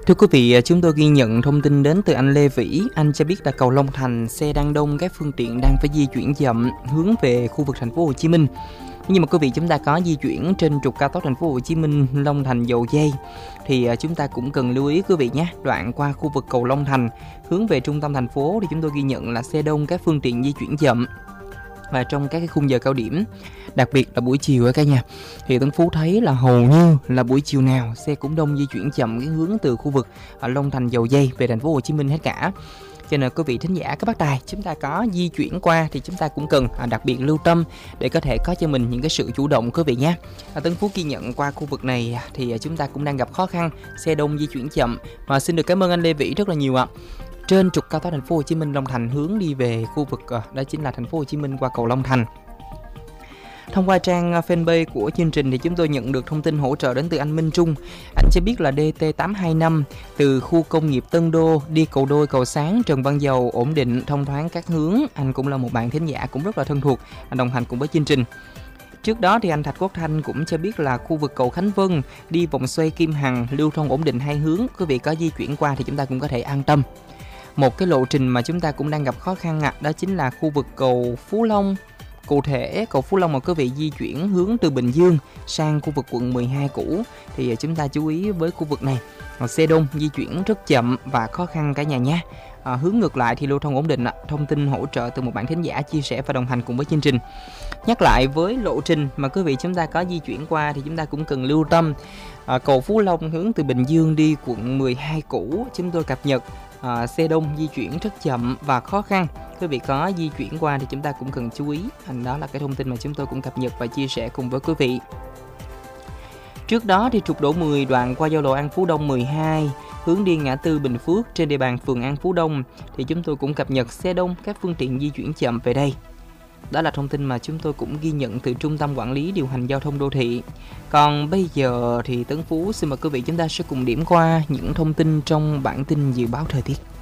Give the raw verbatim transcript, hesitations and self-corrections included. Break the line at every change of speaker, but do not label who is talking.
Thưa quý vị, chúng tôi ghi nhận thông tin đến từ anh Lê Vĩ. Anh cho biết là cầu Long Thành xe đang đông, các phương tiện đang phải di chuyển chậm hướng về khu vực thành phố Hồ Chí Minh. Nhưng mà quý vị, chúng ta có di chuyển trên trục cao tốc thành phố Hồ Chí Minh Long Thành Dầu Giây thì chúng ta cũng cần lưu ý quý vị nhé. Đoạn qua khu vực cầu Long Thành hướng về trung tâm thành phố thì chúng tôi ghi nhận là xe đông, các phương tiện di chuyển chậm. Và trong các cái khung giờ cao điểm, đặc biệt là buổi chiều ở cả nhà, thì Tấn Phú thấy là hầu như là buổi chiều nào xe cũng đông, di chuyển chậm cái hướng từ khu vực ở Long Thành Dầu Giây về thành phố Hồ Chí Minh hết cả. Cho nên quý vị thính giả, các bác tài, chúng ta có di chuyển qua thì chúng ta cũng cần đặc biệt lưu tâm để có thể có cho mình những cái sự chủ động quý vị nhé. Tấn Phú ghi nhận qua khu vực này thì chúng ta cũng đang gặp khó khăn, xe đông di chuyển chậm. Và xin được cảm ơn anh Lê Vĩ rất là nhiều ạ. Trên trục cao tốc thành phố Hồ Chí Minh Long Thành hướng đi về khu vực đó chính là thành phố Hồ Chí Minh qua cầu Long Thành. Thông qua trang fanpage của chương trình thì chúng tôi nhận được thông tin hỗ trợ đến từ anh Minh Trung. Anh cho biết là D T tám hai năm từ khu công nghiệp Tân Đô đi cầu Đôi, cầu Sáng, Trần Văn Dầu ổn định, thông thoáng các hướng. Anh cũng là một bạn thính giả cũng rất là thân thuộc, anh đồng hành cùng với chương trình. Trước đó thì anh Thạch Quốc Thanh cũng cho biết là khu vực cầu Khánh Vân đi vòng xoay Kim Hằng lưu thông ổn định hai hướng. Quý vị có di chuyển qua thì chúng ta cũng có thể an tâm. Một cái lộ trình mà chúng ta cũng đang gặp khó khăn ạ, à, đó chính là khu vực cầu Phú Long. Cụ thể, cầu Phú Long mà quý vị di chuyển hướng từ Bình Dương sang khu vực quận mười hai cũ thì chúng ta chú ý với khu vực này. Xe đông di chuyển rất chậm và khó khăn cả nhà nhé. À, hướng ngược lại thì lưu thông ổn định ạ. Thông tin hỗ trợ từ một bạn thính giả chia sẻ và đồng hành cùng với chương trình. Nhắc lại với lộ trình mà quý vị chúng ta có di chuyển qua thì chúng ta cũng cần lưu tâm. À, cầu Phú Long hướng từ Bình Dương đi quận mười hai cũ, chúng tôi cập nhật à, xe đông di chuyển rất chậm và khó khăn. Quý vị có di chuyển qua thì chúng ta cũng cần chú ý. Đó là cái thông tin mà chúng tôi cũng cập nhật và chia sẻ cùng với quý vị. Trước đó thì trục Đỗ mười đoạn qua giao lộ An Phú Đông mười hai hướng đi ngã tư Bình Phước trên địa bàn phường An Phú Đông thì chúng tôi cũng cập nhật xe đông, các phương tiện di chuyển chậm về đây. Đó là thông tin mà chúng tôi cũng ghi nhận từ Trung tâm Quản lý Điều hành Giao thông Đô thị. Còn bây giờ thì Tấn Phú xin mời quý vị chúng ta sẽ cùng điểm qua những thông tin trong bản tin dự báo thời tiết.